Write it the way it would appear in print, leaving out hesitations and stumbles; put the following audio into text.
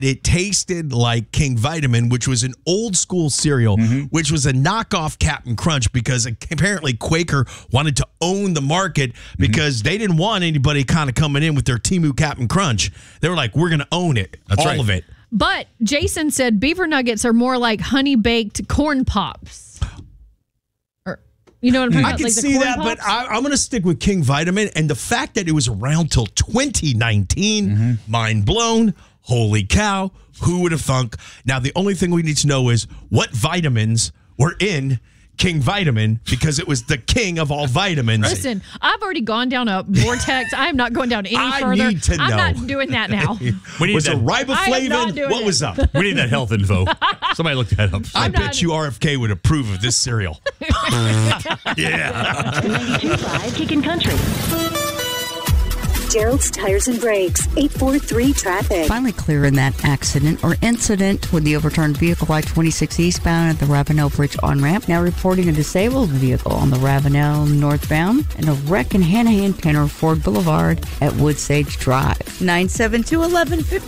it tasted like King Vitamin, which was an old school cereal, which was a knockoff Captain Crunch because apparently Quaker wanted to own the market because they didn't want anybody kind of coming in with their Temu Captain Crunch. They were like, we're going to own it, all of it. But Jason said beaver nuggets are more like honey-baked corn pops. You know what I'm talking about? I can see that, pops? but I'm going to stick with King Vitamin. And the fact that it was around till 2019, mind blown. Holy cow. Who would have thunk? Now, the only thing we need to know is what vitamins were in King Vitamin because it was the king of all vitamins. Listen, I've already gone down a vortex. I'm not going down any further. I need to know. I'm not doing that now. Was it riboflavin? What was up? We need that health info. Somebody look that up. I bet you RFK would approve of this cereal. Yeah. 92.5 Kickin' Country. Gerald's Tires and Brakes, 843 traffic. Finally clearing that accident or incident with the overturned vehicle I-26 eastbound at the Ravenel Bridge on-ramp. Now reporting a disabled vehicle on the Ravenel northbound and a wreck in Hanahan Tanner Ford Boulevard at Woodsage Drive. 972-1150.